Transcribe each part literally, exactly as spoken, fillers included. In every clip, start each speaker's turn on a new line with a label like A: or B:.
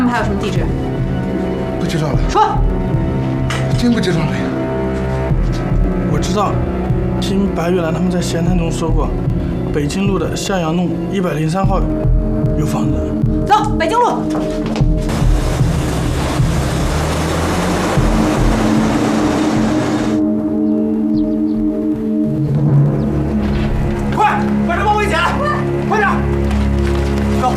A: 们还有什么地址？
B: 不知道了。
A: 说。
B: 真不知道了呀。
C: 我知道，听白玉兰他们在闲谈中说过，北京路的向阳弄一百零三号有房子。
A: 走，北京路。
D: 快，把这包围起来！快点，走。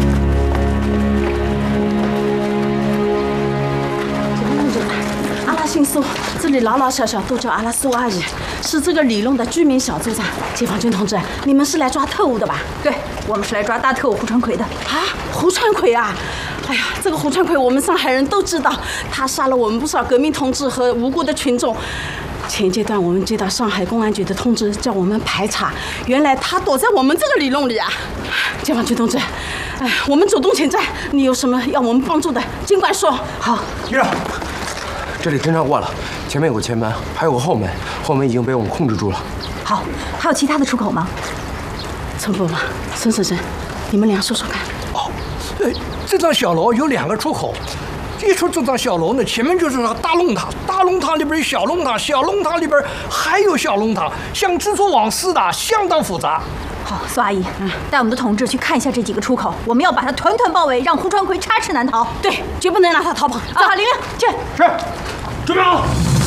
E: 阿拉姓苏，这里老老小小都叫阿拉苏阿姨，是这个里弄的居民小组长。解放军同志，你们是来抓特务的吧？
A: 对，我们是来抓大特务胡传魁的。
E: 啊，胡传魁啊！哎呀，这个胡传魁我们上海人都知道，他杀了我们不少革命同志和无辜的群众。前阶段我们接到上海公安局的通知，叫我们排查，原来他躲在我们这个里弄里啊！解放军同志，哎，我们主动前站，你有什么要我们帮助的，尽管说。好，
D: 局长。这里侦查过了，前面有个前门，还有个后门，后门已经被我们控制住了。
A: 好，还有其他的出口吗？
E: 陈伯伯、孙先生，你们俩说说看。
F: 哦，呃，这幢小楼有两个出口，一出这幢小楼呢，前面就是大弄堂，大弄堂里边有小弄堂，小弄堂里边还有小弄堂，像蜘蛛网似的，相当复杂。
A: 好，苏阿姨，嗯，带我们的同志去看一下这几个出口，我们要把他团团包围，让胡传魁插翅难逃。
E: 对，绝不能让他逃跑。
A: 走，玲玲，去。
F: 是，准备好。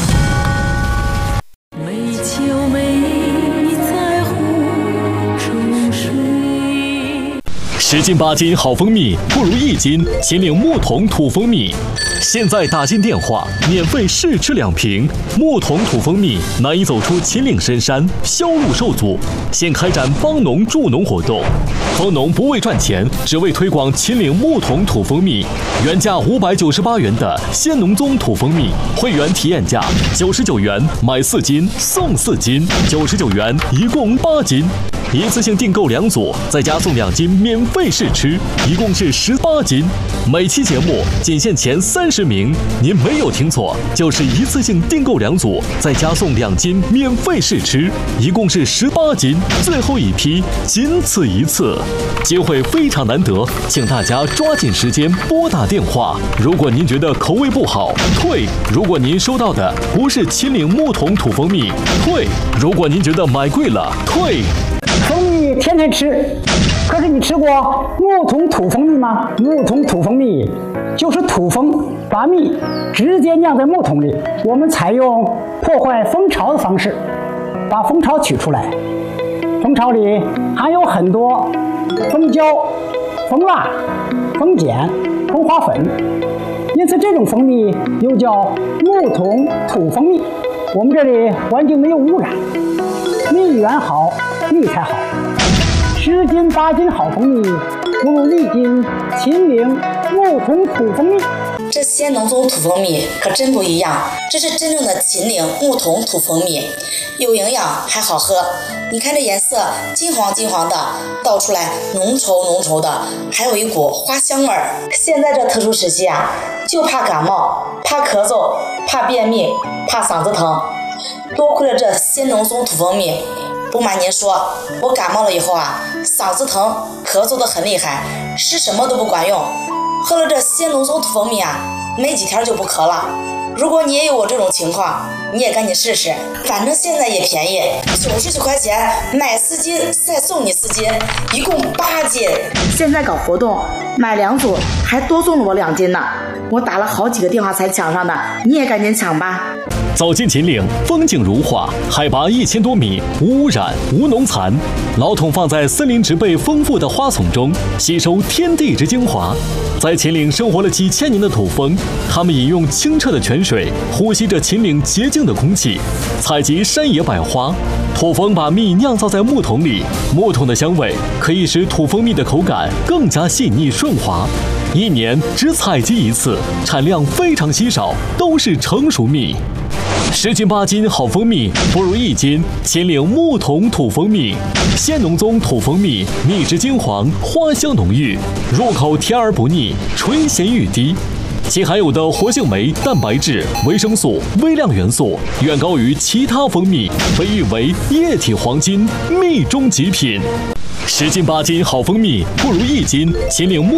G: 美秋美在湖中睡。
H: 十斤八斤好蜂蜜，不如一斤秦岭木桶土蜂蜜。现在打进电话，免费试吃两瓶木桶土蜂蜜，难以走出秦岭深山，销路受阻。现开展帮农助农活动，蜂农不为赚钱，只为推广秦岭木桶土蜂蜜。原价五百九十八元的鲜农宗土蜂蜜，会员体验价九十九元买四斤送四斤，九十九元一共八斤。一次性订购两组，再加送两斤免费试吃，一共是十八斤。每期节目仅限前三十名，您没有听错，就是一次性订购两组，再加送两斤免费试吃，一共是十八斤。最后一批仅此一次，机会非常难得，请大家抓紧时间拨打电话。如果您觉得口味不好，退；如果您收到的不是秦岭木桶土蜂蜜，退；如果您觉得买贵了，退。
I: 蜂蜜天天吃，可是你吃过木桶土蜂蜜吗？木桶土蜂蜜就是土蜂把蜜直接酿在木桶里，我们采用破坏蜂巢的方式，把蜂巢取出来。蜂巢里含有很多蜂胶、蜂蜡、蜂碱、蜂花粉，因此这种蜂蜜又叫木桶土蜂蜜。我们这里环境没有污染，蜜源好，蜜才好。十斤八斤好蜂蜜，不如一斤秦岭木桶土蜂蜜。
J: 这鲜农宗土蜂蜜可真不一样，这是真正的秦岭木桶土蜂蜜，有营养还好喝。你看这颜色金黄金黄的，倒出来浓稠浓稠的，还有一股花香味儿。现在这特殊时期啊，就怕感冒，怕咳嗽，怕便秘，怕嗓子疼，多亏了这鲜农宗土蜂蜜。不瞒您说，我感冒了以后啊，嗓子疼，咳嗽得很厉害，吃什么都不管用。喝了这鲜农宗土蜂蜜啊，没几天就不咳了。如果你也有我这种情况，你也赶紧试试，反正现在也便宜，九十九块钱买四斤再送你四斤，一共八斤。现在搞活动，买两组还多送了我两斤呢。我打了好几个电话才抢上的，你也赶紧抢吧。
H: 走进秦岭，风景如画，海拔一千多米，无污染，无农残。老桶放在森林植被丰富的花丛中，吸收天地之精华。在秦岭生活了几千年的土蜂，它们饮用清澈的泉水，呼吸着秦岭洁净的空气，采集山野百花。土蜂把蜜酿造在木桶里，木桶的香味可以使土蜂蜜的口感更加细腻顺滑。一年只采集一次，产量非常稀少，都是成熟蜜。十斤八斤好蜂蜜，不如一斤秦岭木桶土蜂蜜。鲜农宗土蜂蜜，蜜质金黄，花香浓郁，入口甜而不腻，醇咸欲滴。其含有的活性酶、蛋白质、维生素、微量元素远高于其他蜂蜜，被誉为液体黄金，蜜中极品。十斤八斤好蜂蜜，不如一斤秦岭木